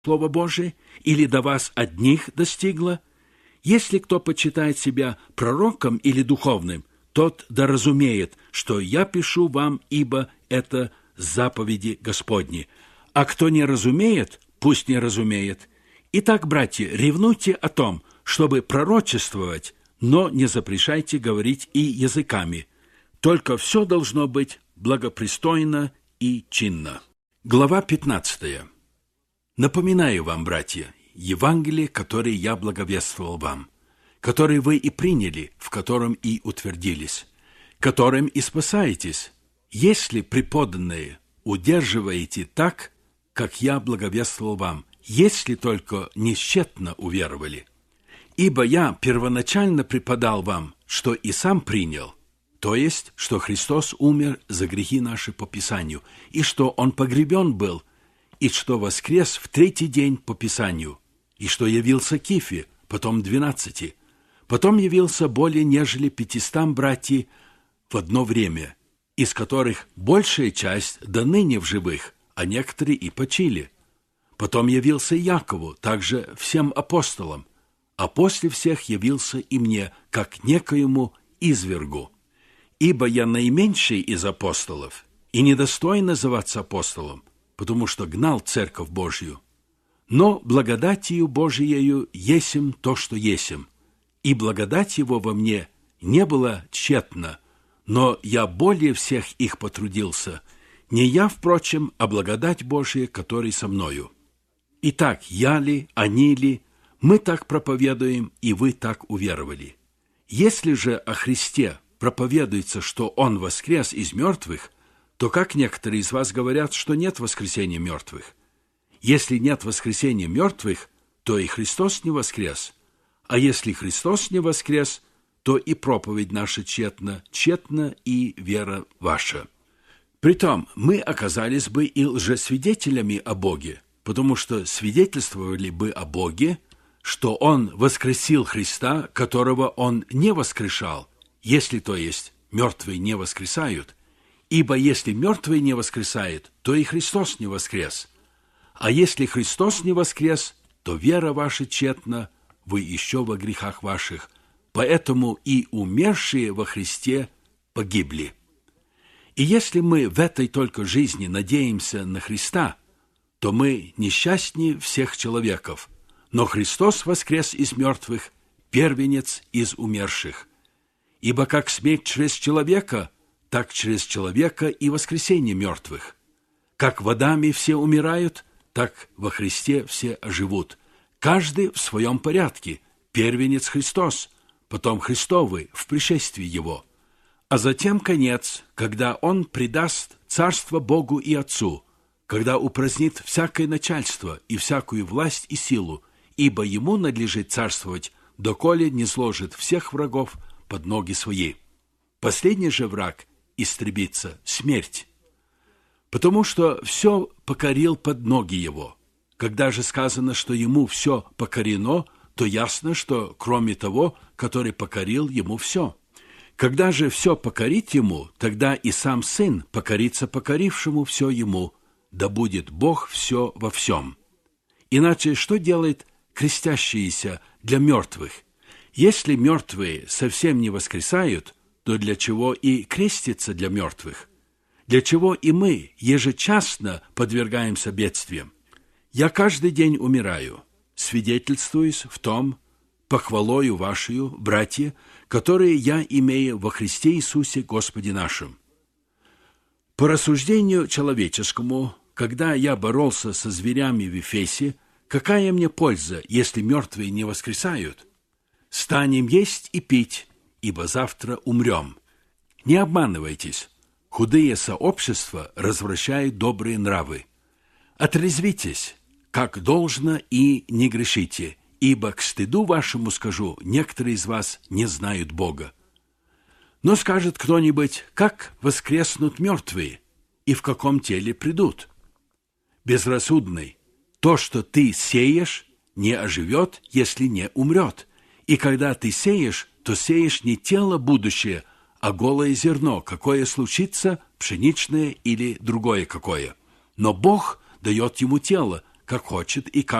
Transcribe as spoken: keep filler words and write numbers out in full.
Слово Божие, или до вас одних достигло? Если кто почитает себя пророком или духовным, тот да разумеет, что я пишу вам, ибо это заповеди Господни. А кто не разумеет, пусть не разумеет. Итак, братья, ревнуйте о том, чтобы пророчествовать, но не запрещайте говорить и языками. Только все должно быть благопристойно и чинно. Глава пятнадцатая. Напоминаю вам, братья, Евангелие, которое я благовествовал вам, которое вы и приняли, в котором и утвердились, которым и спасаетесь, если преподанное удерживаете так, как я благовествовал вам, если только несчетно уверовали. Ибо я первоначально преподал вам, что и сам принял, то есть, что Христос умер за грехи наши по Писанию, и что Он погребен был, и что воскрес в третий день по Писанию, и что явился Кифе, потом двенадцати, потом явился более нежели пятистам братьям в одно время, из которых большая часть до ныне в живых, а некоторые и почили. Потом явился Якову, также всем апостолам, а после всех явился и мне, как некоему извергу. Ибо я наименьший из апостолов, и недостоин называться апостолом, потому что гнал Церковь Божью. Но благодатью Божиею есим то, что есим, и благодать Его во мне не была тщетна, но я более всех их потрудился, не я, впрочем, а благодать Божия, которая со мною. Итак, я ли, они ли, мы так проповедуем, и вы так уверовали. Если же о Христе проповедуется, что Он воскрес из мертвых, то как некоторые из вас говорят, что нет воскресения мертвых? Если нет воскресения мертвых, то и Христос не воскрес. А если Христос не воскрес, то и проповедь наша тщетна, тщетна и вера ваша. Притом мы оказались бы и лжесвидетелями о Боге, потому что свидетельствовали бы о Боге, что Он воскресил Христа, которого Он не воскрешал, если, то есть, мертвые не воскресают, ибо если мертвые не воскресают, то и Христос не воскрес. А если Христос не воскрес, то вера ваша тщетна, вы еще во грехах ваших, поэтому и умершие во Христе погибли. И если мы в этой только жизни надеемся на Христа, то мы несчастнее всех человеков, но Христос воскрес из мертвых, первенец из умерших. Ибо как смерть через человека, так через человека и воскресение мертвых. Как в Адаме все умирают, так во Христе все оживут. Каждый в своем порядке, первенец Христос, потом Христовый в пришествии Его. А затем конец, когда Он предаст царство Богу и Отцу, когда упразднит всякое начальство и всякую власть и силу, ибо Ему надлежит царствовать, доколе не сложит всех врагов под ноги свои. Последний же враг истребится — смерть, потому что все покорил под ноги Его. Когда же сказано, что Ему все покорено, то ясно, что кроме того, который покорил Ему все. Когда же все покорит Ему, тогда и сам Сын покорится покорившему все Ему, да будет Бог все во всем. Иначе что делает крестящиеся для мертвых? Если мертвые совсем не воскресают, то для чего и креститься для мертвых? Для чего и мы ежечасно подвергаемся бедствиям? Я каждый день умираю, свидетельствуюсь в том, похвалою вашею, братья, которые я имею во Христе Иисусе Господе нашим. По рассуждению человеческому, когда я боролся со зверями в Ефесе, какая мне польза, если мертвые не воскресают? Станем есть и пить, ибо завтра умрем. Не обманывайтесь, худые сообщества развращают добрые нравы. Отрезвитесь, как должно, и не грешите, ибо к стыду вашему скажу, некоторые из вас не знают Бога. Но скажет кто-нибудь, как воскреснут мертвые, и в каком теле придут? Безрассудный, то, что ты сеешь, не оживет, если не умрет. И когда ты сеешь, то сеешь не тело будущее, а голое зерно, какое случится, пшеничное или другое какое. Но Бог дает ему тело, как хочет и как